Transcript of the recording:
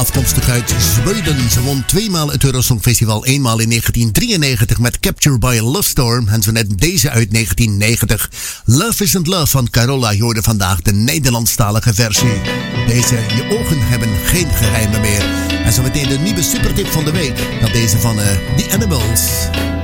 afkomstig uit Zweden. Ze won 2 maal het Eurosong Festival. 1 maal in 1993 met Captured by a Love Storm. En zo net deze uit 1990. Love Isn't Love van Carola. Je hoorde vandaag de Nederlandstalige versie. Deze, je ogen hebben geen geheimen meer. En zo meteen de nieuwe supertip van de week. Dat deze van The Animals.